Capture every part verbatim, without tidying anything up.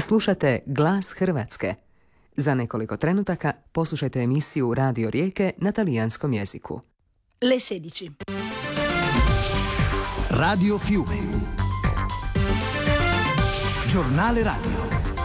Slušate Glas Hrvatske. Za nekoliko trenutaka poslušajte emisiju Radio Rijeke na talijanskom jeziku. Le sedici. Radio Fiume. Giornale radio.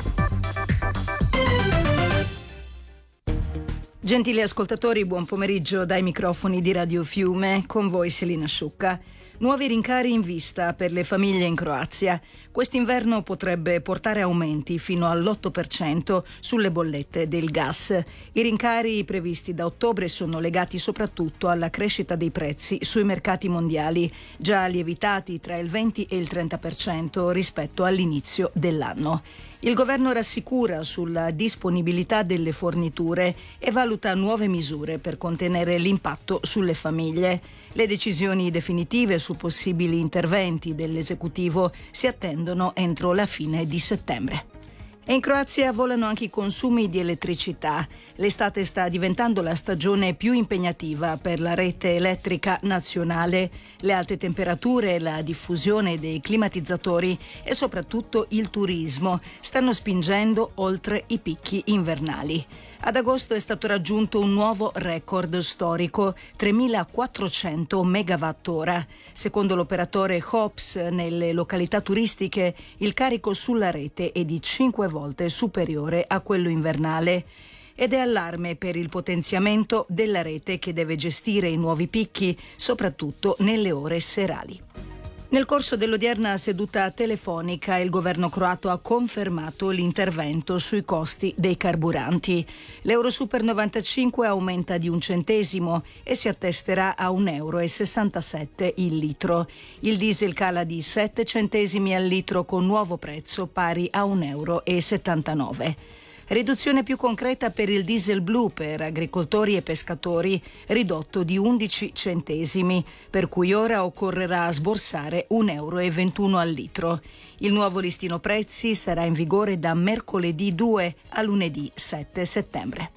Gentili ascoltatori, buon pomeriggio dai microfoni di Radio Fiume, con voi Selina Sciucca. Nuovi rincari in vista per le famiglie in Croazia. Quest'inverno potrebbe portare aumenti fino all'otto per cento sulle bollette del gas. I rincari previsti da ottobre sono legati soprattutto alla crescita dei prezzi sui mercati mondiali, già lievitati tra il venti e il trenta per cento rispetto all'inizio dell'anno. Il governo rassicura sulla disponibilità delle forniture e valuta nuove misure per contenere l'impatto sulle famiglie. Le decisioni definitive su possibili interventi dell'esecutivo si attendono entro la fine di settembre. E in Croazia volano anche i consumi di elettricità. L'estate sta diventando la stagione più impegnativa per la rete elettrica nazionale. Le alte temperature, la diffusione dei climatizzatori e soprattutto il turismo stanno spingendo oltre i picchi invernali. Ad agosto è stato raggiunto un nuovo record storico, tremilaquattrocento megawattora. Secondo l'operatore Hops, nelle località turistiche il carico sulla rete è di cinque volte superiore a quello invernale. Ed è allarme per il potenziamento della rete che deve gestire i nuovi picchi, soprattutto nelle ore serali. Nel corso dell'odierna seduta telefonica il governo croato ha confermato l'intervento sui costi dei carburanti. L'Eurosuper novantacinque aumenta di un centesimo e si attesterà a un euro e sessantasette il litro. Il diesel cala di sette centesimi al litro con nuovo prezzo pari a un euro e settantanove. Riduzione più concreta per il diesel blu per agricoltori e pescatori, ridotto di undici centesimi, per cui ora occorrerà sborsare un euro e ventuno al litro. Il nuovo listino prezzi sarà in vigore da mercoledì due a lunedì sette settembre.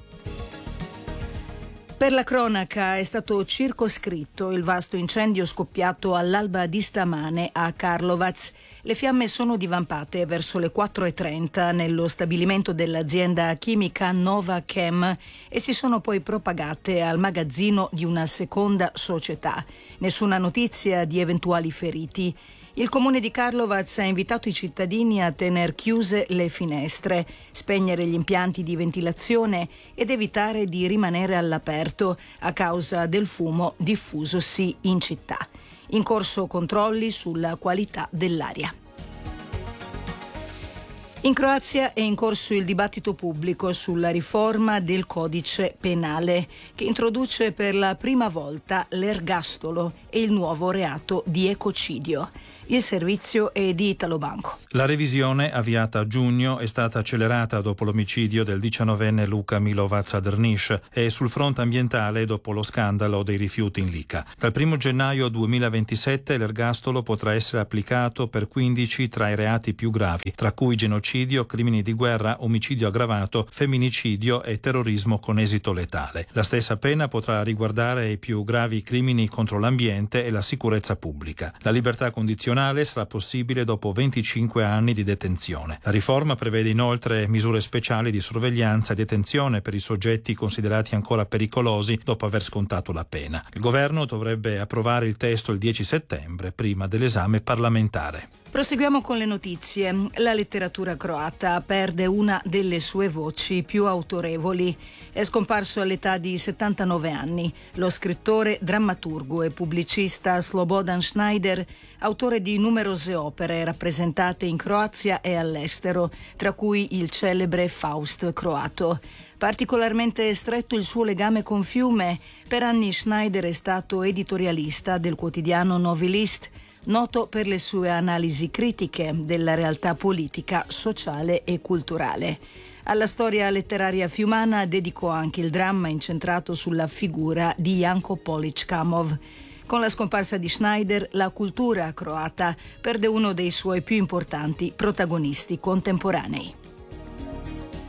Per la cronaca è stato circoscritto il vasto incendio scoppiato all'alba di stamane a Karlovac. Le fiamme sono divampate verso le quattro e trenta nello stabilimento dell'azienda chimica Nova Chem e si sono poi propagate al magazzino di una seconda società. Nessuna notizia di eventuali feriti. Il comune di Karlovac ha invitato i cittadini a tener chiuse le finestre, spegnere gli impianti di ventilazione ed evitare di rimanere all'aperto a causa del fumo diffusosi in città. In corso controlli sulla qualità dell'aria. In Croazia è in corso il dibattito pubblico sulla riforma del codice penale che introduce per la prima volta l'ergastolo e il nuovo reato di ecocidio. Il servizio è di Italo Banco. La revisione, avviata a giugno, è stata accelerata dopo l'omicidio del diciannovenne Luka Milovac a Drniš e sul fronte ambientale dopo lo scandalo dei rifiuti in Lica. Dal primo gennaio duemilaventisette l'ergastolo potrà essere applicato per quindici tra i reati più gravi, tra cui genocidio, crimini di guerra, omicidio aggravato, femminicidio e terrorismo con esito letale. La stessa pena potrà riguardare i più gravi crimini contro l'ambiente e la sicurezza pubblica. La libertà condizionale sarà possibile dopo venticinque anni di detenzione. La riforma prevede inoltre misure speciali di sorveglianza e detenzione per i soggetti considerati ancora pericolosi dopo aver scontato la pena. Il governo dovrebbe approvare il testo il dieci settembre, prima dell'esame parlamentare. Proseguiamo con le notizie. La letteratura croata perde una delle sue voci più autorevoli. È scomparso all'età di settantanove anni lo scrittore, drammaturgo e pubblicista Slobodan Schneider, autore di numerose opere rappresentate in Croazia e all'estero, tra cui il celebre Faust croato. Particolarmente stretto il suo legame con Fiume, per anni Schneider è stato editorialista del quotidiano Novi List, noto per le sue analisi critiche della realtà politica, sociale e culturale. Alla storia letteraria fiumana dedicò anche il dramma incentrato sulla figura di Janko Polić-Kamov. Con la scomparsa di Schneider, la cultura croata perde uno dei suoi più importanti protagonisti contemporanei.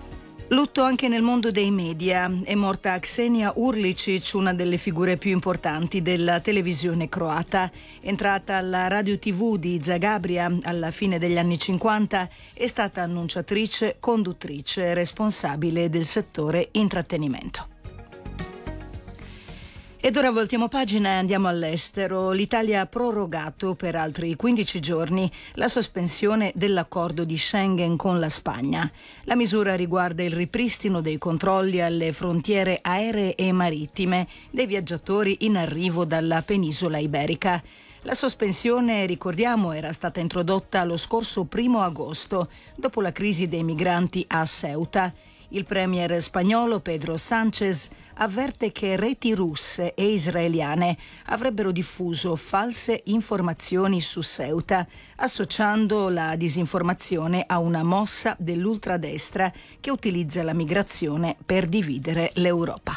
Lutto anche nel mondo dei media. È morta Ksenia Urlicic, una delle figure più importanti della televisione croata. Entrata alla radio tivù di Zagabria alla fine degli anni cinquanta, è stata annunciatrice, conduttrice, responsabile del settore intrattenimento. Ed ora voltiamo pagina e andiamo all'estero. L'Italia ha prorogato per altri quindici giorni la sospensione dell'accordo di Schengen con la Spagna. La misura riguarda il ripristino dei controlli alle frontiere aeree e marittime dei viaggiatori in arrivo dalla penisola iberica. La sospensione, ricordiamo, era stata introdotta lo scorso primo agosto, dopo la crisi dei migranti a Ceuta. Il premier spagnolo Pedro Sánchez avverte che reti russe e israeliane avrebbero diffuso false informazioni su Ceuta, associando la disinformazione a una mossa dell'ultradestra che utilizza la migrazione per dividere l'Europa.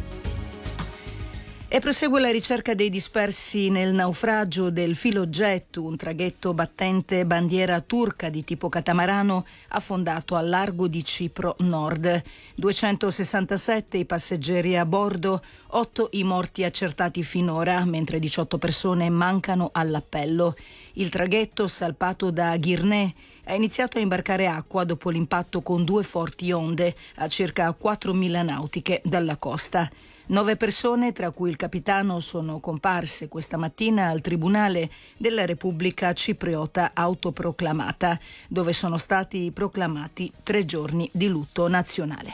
E prosegue la ricerca dei dispersi nel naufragio del Filojet, un traghetto battente bandiera turca di tipo catamarano affondato al largo di Cipro Nord. duecentosessantasette i passeggeri a bordo, otto i morti accertati finora, mentre diciotto persone mancano all'appello. Il traghetto, salpato da Girne, ha iniziato a imbarcare acqua dopo l'impatto con due forti onde a circa quattromila nautiche dalla costa. Nove persone, tra cui il capitano, sono comparse questa mattina al Tribunale della Repubblica Cipriota autoproclamata, dove sono stati proclamati tre giorni di lutto nazionale.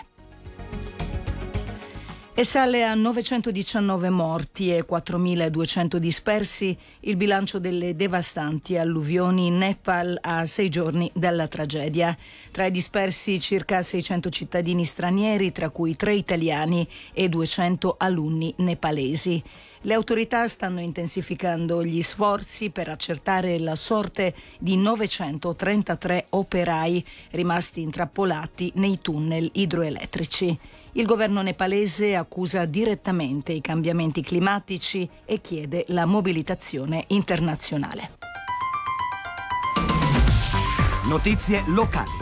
E sale a novecentodiciannove morti e quattromiladuecento dispersi il bilancio delle devastanti alluvioni in Nepal a sei giorni dalla tragedia. Tra i dispersi circa seicento cittadini stranieri, tra cui tre italiani e duecento alunni nepalesi. Le autorità stanno intensificando gli sforzi per accertare la sorte di novecentotrentatré operai rimasti intrappolati nei tunnel idroelettrici. Il governo nepalese accusa direttamente i cambiamenti climatici e chiede la mobilitazione internazionale. Notizie locali.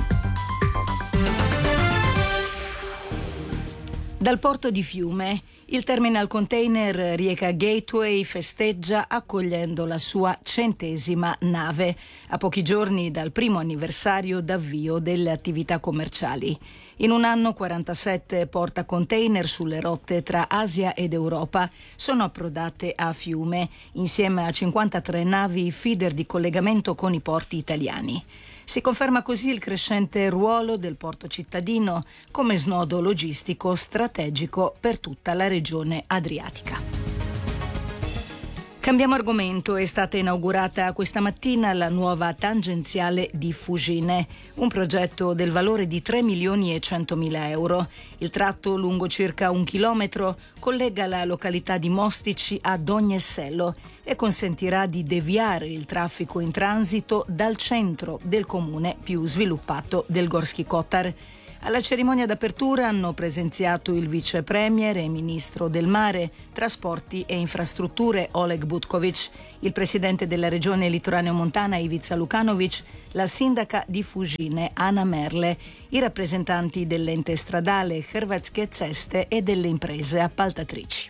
Dal porto di Fiume, il terminal container Rijeka Gateway festeggia accogliendo la sua centesima nave, a pochi giorni dal primo anniversario d'avvio delle attività commerciali. In un anno quarantasette portacontainer sulle rotte tra Asia ed Europa sono approdate a Fiume, insieme a cinquantatré navi feeder di collegamento con i porti italiani. Si conferma così il crescente ruolo del porto cittadino come snodo logistico strategico per tutta la regione adriatica. Cambiamo argomento. È stata inaugurata questa mattina la nuova tangenziale di Fugine, un progetto del valore di tre milioni e centomila euro. Il tratto, lungo circa un chilometro, collega la località di Mostici a Dognessello e consentirà di deviare il traffico in transito dal centro del comune più sviluppato del Gorski Kotar. Alla cerimonia d'apertura hanno presenziato il vice premier e ministro del mare, trasporti e infrastrutture Oleg Butkovic, il presidente della regione litoraneo-montana Ivica Lukanovic, la sindaca di Fugine Ana Merle, i rappresentanti dell'ente stradale Hrvatske ceste e delle imprese appaltatrici.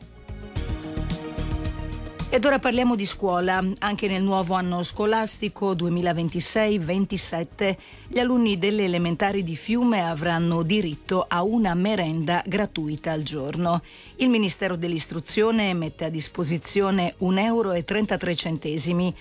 Ed ora parliamo di scuola. Anche nel nuovo anno scolastico duemilaventisei ventisette gli alunni delle elementari di Fiume avranno diritto a una merenda gratuita al giorno. Il Ministero dell'Istruzione mette a disposizione un euro e trentatré centesimi